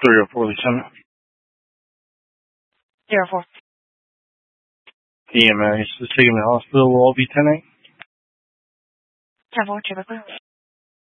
304 Lieutenant. 04. EMS is taking the hospital. Will all be 10-8? 10-4, Trevor Clear.